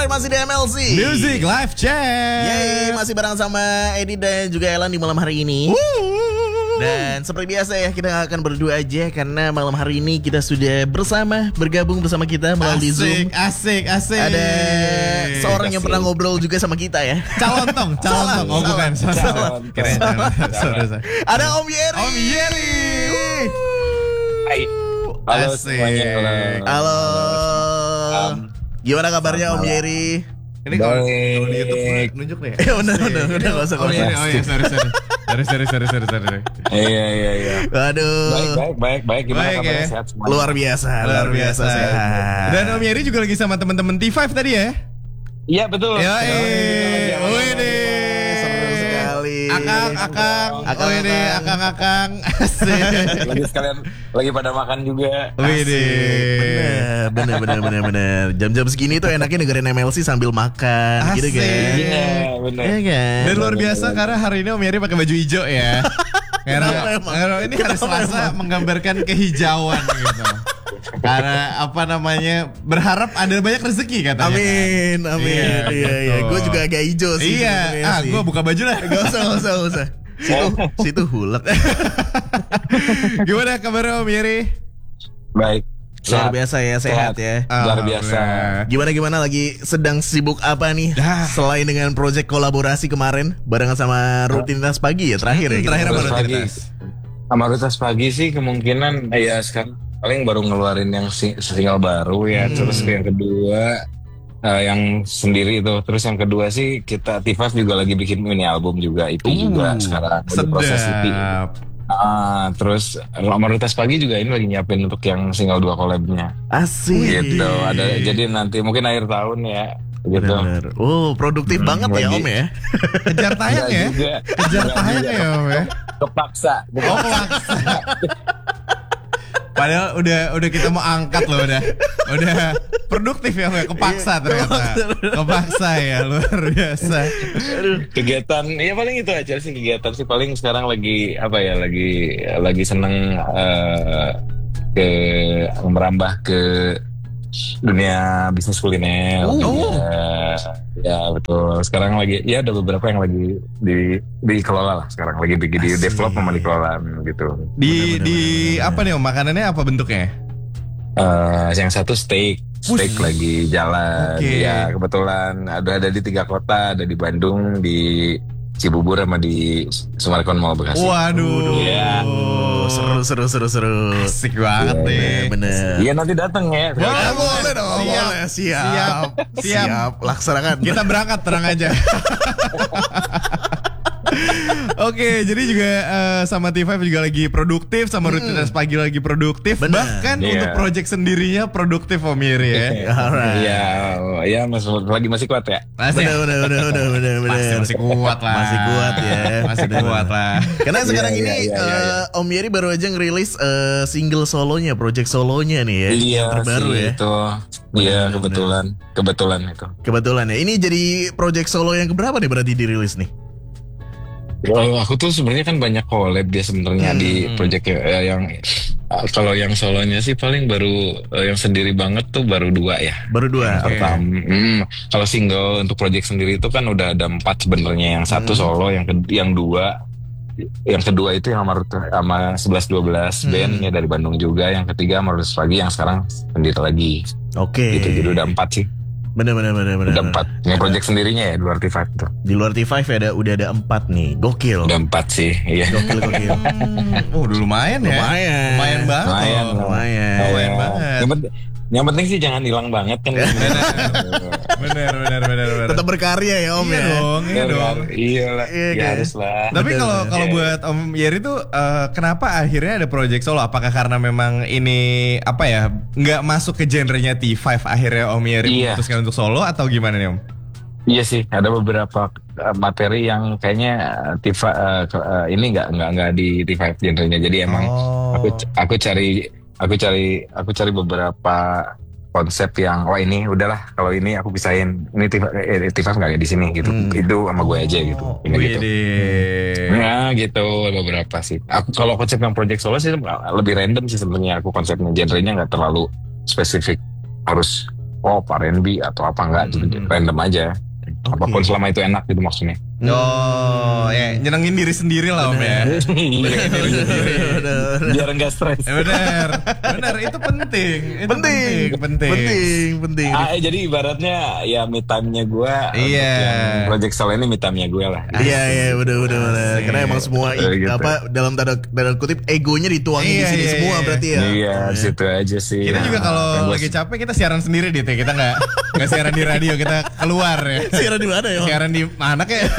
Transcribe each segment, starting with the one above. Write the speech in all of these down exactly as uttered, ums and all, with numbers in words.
masih di M L C Music Live Chat. Yeay, masih bareng sama Edi dan juga Elan di malam hari ini. Dan seperti biasa ya, kita gak akan berdua aja karena malam hari ini kita sudah bersama, bergabung bersama kita melalui Asik, Zoom. asik, asik. Ada seorang asik. yang pernah ngobrol juga sama kita ya. Calon tong, calon Salah, tong. Oh salah. bukan, salah. Salah. Keren, Salah. sorry, sorry. Ada Om Yeri. Om Yeri. Hai. Halo Asik. semuanya. Halo. Halo. Um, Gimana kabarnya Om malam. Yeri? Ini kalau Baik. kalau di YouTube gue nunjuk nih. Ya udah, udah, udah, gak usah, Oh gak iya, usah. oh iya, sorry, sorry. Sorry, sorry, sorry, sorry, sorry. Iya iya iya. Waduh. Baik baik baik baik. Gimana Baik, kabarnya, ya. sehat semuanya? Luar biasa, luar biasa sehat. Dan Om Yeri juga lagi sama teman-teman T lima tadi ya? Iya betul. Ya, Iya, eh. iya, Oh iya. ini. Seru sekali. Akang, akang, Akang, oh ini, akang. akang, akang. Asik. Lagi sekalian lagi pada makan juga. Wih Bener, bener, bener, bener, bener. Jam-jam segini tuh enaknya dengerin M L C sambil makan, gitu Asik. kan? Iya benar. Iya kan? Dan luar biasa karena hari ini Om Yeri pakai baju hijau ya. Karena, Kenapa emang? karena ini hari Kenapa Selasa emang? menggambarkan kehijauan gitu. Karena apa namanya, berharap ada banyak rezeki katanya. Amin, amin. Iya, Iya, iya. betul. Gue juga agak hijau sih. Iya, sebenarnya ah sih. gue buka baju lah. Gak usah, gak usah, gak usah. Situ, situ hulek. Gimana kabarnya Om Yeri? Baik. Luar biasa ya, sehat ya. Luar biasa. Alhamdulillah. Gimana gimana lagi sedang sibuk apa nih? Dah. Selain dengan proyek kolaborasi kemarin barengan sama rutinitas pagi ya terakhir ya. kita Terakhir apa ngobrol. Rutinitas rutinitas? Sama rutinitas pagi sih kemungkinan eh, ya sekarang paling baru ngeluarin yang sing- single baru ya. Hmm. Terus yang kedua eh, yang sendiri itu. Terus yang kedua sih kita T lima juga lagi bikin mini album juga, E P juga sekarang lagi proses E P. Sedap. Ah, terus Amaritas Pagi juga ini lagi nyiapin untuk yang single dua collab-nya. Asik. Gitu. Ada jadi nanti mungkin akhir tahun ya. Gitu. Bener-bener. Oh, produktif Hmm, banget ya lagi. Om ya. Kejar tayang Enggak ya? juga. Kejar Enggak tayang juga. ya Om ya? Kepaksa. Oh paksa. Padahal udah udah kita mau angkat loh udah. Udah produktif ya Om ya? Kepaksa ternyata. Kepaksa ya, luar biasa. Kegiatan ya paling itu aja sih, kegiatan sih paling sekarang lagi apa ya, lagi lagi seneng eh, ke merambah ke dunia bisnis kuliner. Oh. Ya, ya betul. Sekarang lagi ya ada beberapa yang lagi di dikelola lah sekarang, lagi di, di Asik. develop sama dikelola gitu. Di Bener, di bener, bener, apa nih Om? Makanannya apa bentuknya? Eh, yang satu steak, steak Wush. lagi jalan. Oke. Ya kebetulan ada ada di tiga kota, ada di Bandung, di Cibubur, sama di Sumarekon Mall Bekasi. Waduh. Iya. Oh, seru seru seru seru. Asik banget Iya, nih. Bener. Iya nanti datang ya. Ya, boleh dong, Siap. boleh. Siap. Siap. Siap. Siap. Laksanakan. Kita berangkat terang aja. Oke, jadi juga eh, sama T lima juga lagi produktif, sama rutinitas pagi lagi produktif. Bener. Bahkan Iya. untuk project sendirinya produktif Om Yeri ya. Alright. Iya, iya masih lagi masih kuat ya. Masih, Bener bener bener bener bener bener. Pasti masih kuat lah. Masih kuat ya. Masih Bener, kuat bener. lah. Karena sekarang Iya, ini iya, iya, iya. eh, Om Yeri baru aja ngerilis eh, single solonya, project solonya nih ya, Iya yang terbaru sih, ya. itu. Iya kebetulan, kebetulan itu. Kebetulan ya. Ini jadi project solo yang keberapa nih berarti dirilis nih? Kalau aku tuh sebenarnya kan banyak collab dia sebenarnya Hmm. di project ya, yang uh, kalau yang solonya sih paling baru uh, yang sendiri banget tuh baru dua ya. Baru dua. Oke. Pertama, hmm, kalau single untuk project sendiri itu kan udah ada empat sebenarnya. Yang satu Hmm. solo, yang ke- yang dua, yang kedua itu yang sama Rut- sama sebelas dua belas Hmm. band ya dari Bandung juga. Yang ketiga sama Rutinitas Pagi yang sekarang sendiri lagi. Oke. Gitu, jadi udah empat sih. Bener bener bener bener. Udah empat. Yang project sendirinya ya di luar T lima tuh. Di luar T lima ada udah ada empat nih. Gokil. Udah empat sih. Iya. Gokil gokil. Hmm, oh, udah lumayan ya. Lumayan. Lumayan banget. Lumayan, loh. Lumayan. Lumayan banget. Yang, pent- yang penting sih jangan hilang banget kan. Bener, bener, bener, bener. Tetap berkarya ya Om Iya ya. dong, iya dong. Iya lah. Iya, Ya kan? harus lah. Tapi Betul, kalau betul. kalau Iya. buat Om Yeri tuh eh, kenapa akhirnya ada project solo? Apakah karena memang ini apa ya nggak masuk ke genrenya T lima akhirnya Om Yeri Iya. memutuskan untuk solo atau gimana nih Om? Iya sih, ada beberapa uh, materi yang kayaknya uh, Tifa uh, ke- uh, ini nggak nggak nggak di T lima genrenya. Jadi emang Oh. aku aku cari aku cari aku cari beberapa konsep yang wah ini udahlah kalau ini aku pisahin ini T lima eh, T lima nggak ada di sini gitu. Hmm. Itu sama gue aja gitu. Ini gitu. Widih. Ya gitu beberapa sih. Aku kalau konsep yang project solo sih lebih random sih sebenarnya aku konsepnya, genrenya nggak terlalu spesifik harus pop, R and B atau apa enggak, gitu, random aja. Apapun selama itu enak gitu maksudnya. Oh, ya nyenengin diri sendiri lah Om ya. Biar enggak stres. Benar, benar itu penting, itu Penting, penting, penting, penting. Ah, jadi ibaratnya ya me time-nya gue. Iya. Project Soul ini me time-nya gue lah. Iya, iya, benar, benar, benar. Karena emang semua Eh, gitu. apa dalam tanda tanda kutip egonya dituangin Iya, di sini iya, semua iya. berarti ya. Iya, situ aja sih. Kita juga Nah, kalau gua- lagi capek kita siaran sendiri dit ya, kita nggak nggak siaran di radio, kita keluar ya. Siaran di mana ya? Siaran di mana kayak?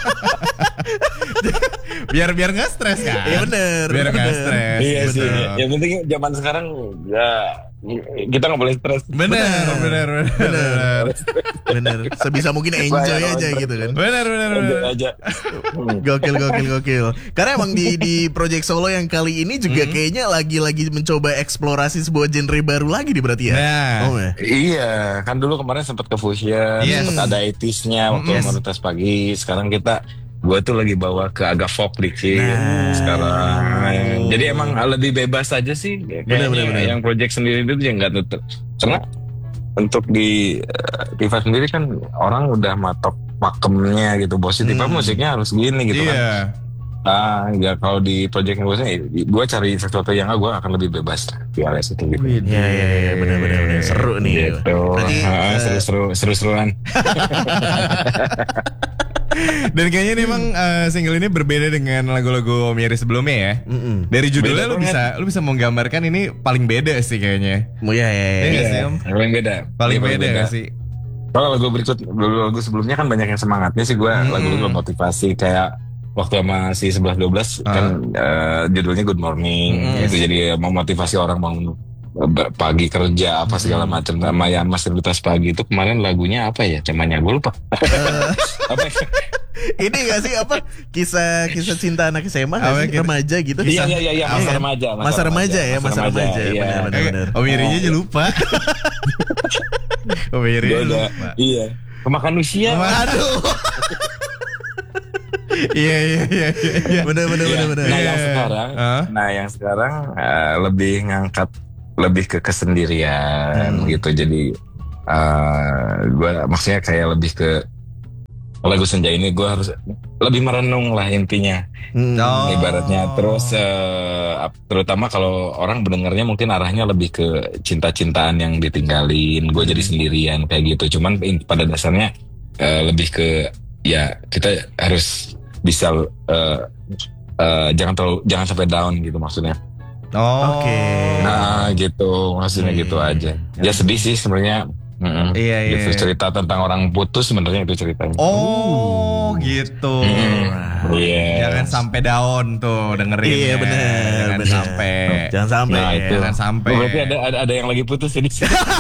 biar biar nggak stres kan? Iya, bener, Biar nggak bener. stres. Iya gitu. sih. Yang penting zaman sekarang ya kita nggak boleh stres. Bener, bener, bener, bener, Bener. Sebisa mungkin enjoy Bayar aja orang. gitu kan. bener, bener, bener. Enjoy aja. Hmm. Gokil, gokil, gokil. Karena emang di di Project Solo yang kali ini juga kayaknya lagi-lagi mencoba eksplorasi sebuah genre baru lagi di berarti ya. Nah. Oh, ya. Iya, kan dulu kemarin sempat ke Fusion, Yes. sempat ada eighties-nya waktu Yes. komunitas pagi. Sekarang kita gue tuh lagi bawa ke agak folk dikit Nah. sekarang. Jadi emang lebih bebas aja sih. Kayaknya bener, bener. yang project sendiri itu ya nggak tutup. Karena untuk di uh, Tifa sendiri kan orang udah matok pakemnya gitu. Bosnya Tifa Hmm. musiknya harus gini gitu kan. Iya. Ah, ya kalau di project gue gue cari sesuatu yang gue akan lebih bebas di area situ gitu. Iya, iya, iya, benar, benar, benar. Seru nih. Gitu. Berarti, Ah, eh, seru-seru, seru-seruan. Dan kayaknya nih emang eh, single ini berbeda dengan lagu-lagu Om Yeri sebelumnya ya. Mm-mm. Dari judulnya Beda lu bisa lu bisa menggambarkan ini paling beda sih kayaknya. Mau ya, ya, ya. Iya Iya, sih, Om. paling beda. Paling Iya, beda gak sih? Kalau lagu berikut, lagu sebelumnya kan banyak yang semangatnya sih gue, Hmm. lagu-lagu motivasi kayak waktu sama si sebelas dua belas kan eh, judulnya Good Morning, Hmm. itu jadi memotivasi orang bangun ber- pagi kerja apa segala macam. Sama yang masih pagi itu kemarin lagunya apa ya? Temanya gue lupa. Apa ya? Ini gak sih apa kisah kisah cinta anak S M A Apa, gak sih? kita- Remaja gitu? Iya iya iya iya, masa Iya kan? remaja. Masa remaja ya, masa remaja. Iya. Benar, benar, benar. Om Yerinya aja lupa. Om Yeri Dia udah, lupa. iya. Kemakan usia. Aduh. Iya iya iya iya. iya. Benar, benar, Iya. benar, benar. Nah Iya. yang sekarang, Hah? nah yang sekarang eh, lebih ngangkat lebih ke kesendirian Hmm. gitu. Jadi eh gue maksudnya kayak lebih ke lagu Senja ini gue harus lebih merenung lah intinya. Hmm. Oh. Ibaratnya terus eh, ap- terutama kalau orang mendengarnya mungkin arahnya lebih ke cinta-cintaan yang ditinggalin, gue jadi sendirian kayak gitu. Cuman in- pada dasarnya eh, lebih ke ya kita harus bisa eh, eh, jangan terlalu jangan sampai down gitu maksudnya. Oh. Oke. Nah gitu maksudnya Iya, gitu iya, aja. iya. Ya sedih sih sebenarnya. Mm-mm. Iya, iya. Gitu cerita tentang orang putus sebenarnya itu ceritanya. Oh, gitu. Mm. Iya. Jangan sampai down tuh dengerin. Iya, ya. benar, Jangan benar. sampai. Jangan sampai. Nah, ya. itu. Jangan sampai. Oh, berarti ada, ada ada yang lagi putus ini.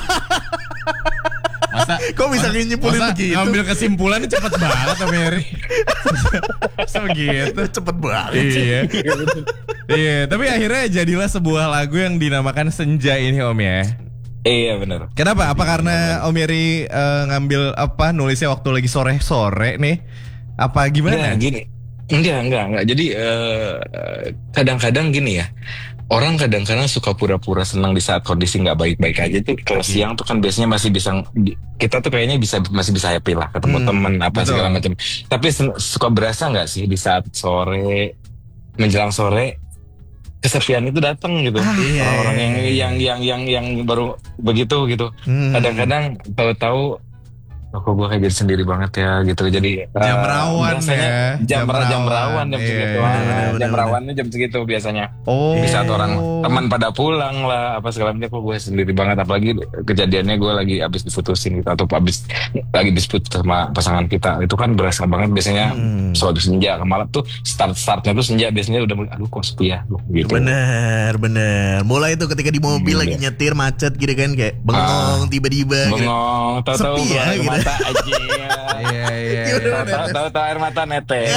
Masa Kok bisa nyimpulin masa begitu? ngambil kesimpulan cepet banget Om Yeri. So gitu. Cepet banget. Iya. Iya, tapi akhirnya jadilah sebuah lagu yang dinamakan Senja ini Om ya. Iya benar. Kenapa? Apa karena Om Yeri eh, ngambil apa nulisnya waktu lagi sore-sore nih? Apa gimana? Enggak, gini. Enggak, enggak, enggak. Jadi eh, kadang-kadang gini ya. Orang kadang-kadang suka pura-pura senang di saat kondisi nggak baik-baik aja tuh. Kalau siang tuh kan biasanya masih bisa, kita tuh kayaknya bisa masih bisa happy lah, ketemu Hmm, temen apa betul. segala macam. Tapi sen- suka berasa nggak sih di saat sore menjelang sore kesepian itu datang gitu. iya, Orang iya, yang iya. yang yang yang yang baru begitu gitu. Hmm. Kadang-kadang tahu-tahu oh, kok gue kayak jadi sendiri banget ya gitu. Jadi Jam eh, rawan biasanya ya. Jam, Jam ra- jam rawan. rawan jam Iya, segitu. bener, Ah, bener, jam bener. rawannya jam segitu biasanya. Oh. Di saat orang teman pada pulang lah apa segala macam, kok gue sendiri banget. Apalagi kejadiannya gue lagi abis diputusin gitu atau abis lagi dispute sama pasangan kita, itu kan berasa banget biasanya. Hmm. Suatu senja ke malam tuh start startnya tuh senja biasanya udah mulai, aduh kok sepi ya gitu. Bener, bener. Mulai tuh ketika di mobil Iya. lagi nyetir macet gitu kan, kayak bengong tiba-tiba. gitu. Bengong, tahu-tahu Sepi ya, air gitu. mata aja. Iya iya. Gimana, iya. Netes? Tahu-tahu air mata netes.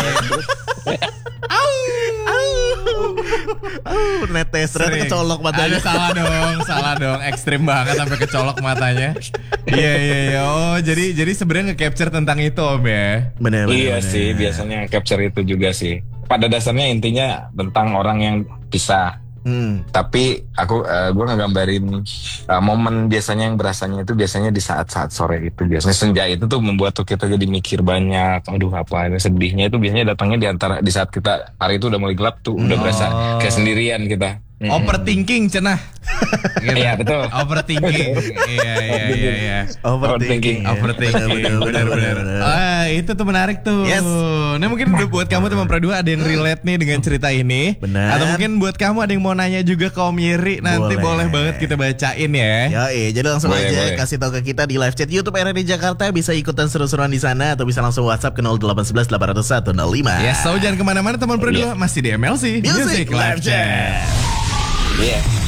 Uh, netes ternyata Sering. kecolok matanya. Ada salah dong, salah dong. Ekstrim banget sampai kecolok matanya. Iya iya iya. Oh, jadi jadi sebenarnya nge-capture tentang itu Om ya. Bener, bener, Iya bener. sih, biasanya capture itu juga sih. Pada dasarnya intinya tentang orang yang pisah. Hmm. Tapi aku uh, gue ngegambarin uh, momen biasanya yang berasanya itu biasanya di saat-saat sore itu. Biasanya senja itu tuh membuat tuh kita jadi mikir banyak. Aduh apa ini sedihnya itu biasanya datangnya di antara di saat kita hari itu udah mulai gelap tuh, udah berasa kayak sendirian kita. Overthinking cenah. Gitu. Iya betul. Overthinking. Iya iya iya iya. Overthinking. Overthinking. Benar-benar. Ah, itu tuh menarik tuh. Yes. Nah, mungkin buat kamu teman Pro dua ada yang relate nih dengan cerita ini. Benar. Atau mungkin buat kamu ada yang mau nanya juga ke Om Yeri, nanti boleh, Boleh. banget kita bacain ya. Ya, eh, jadi langsung Boleh, aja boleh. kasih tahu ke kita di live chat YouTube R R D Jakarta, bisa ikutan seru-seruan di sana atau bisa langsung WhatsApp ke nol delapan satu satu delapan nol satu nol lima. Ya, so jangan kemana-mana teman Pro dua, masih di M L C Music Live Chat. Iya.